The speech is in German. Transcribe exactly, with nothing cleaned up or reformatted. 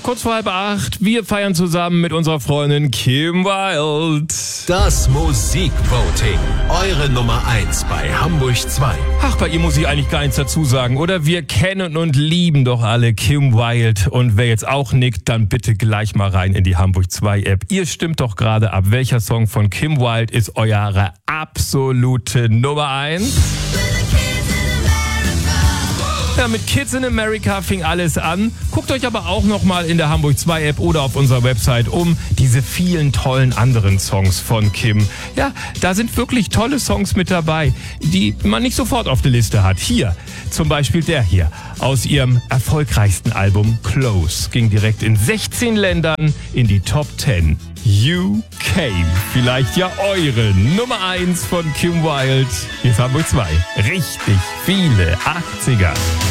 kurz vor halb acht. Wir feiern zusammen mit unserer Freundin Kim Wilde. Das Musikvoting. Eure Nummer eins bei Hamburg zwei. Ach, bei ihr muss ich eigentlich gar nichts dazu sagen, oder? Wir kennen und lieben doch alle Kim Wilde. Und wer jetzt auch nickt, dann bitte gleich mal rein in die Hamburg zwei App. Ihr stimmt doch gerade ab, welcher Song von Kim Wilde ist eure absolute Nummer eins? Ja, mit Kids in America fing alles an. Guckt euch aber auch nochmal in der Hamburg zwei App oder auf unserer Website um diese vielen tollen anderen Songs von Kim. Ja, da sind wirklich tolle Songs mit dabei, die man nicht sofort auf der Liste hat. Hier, zum Beispiel der hier, aus ihrem erfolgreichsten Album Close. Ging direkt in sechzehn Ländern in die Top zehn. You Came. Vielleicht ja eure Nummer eins von Kim Wilde. Hier ist Hamburg zwei. Richtig viele achtziger.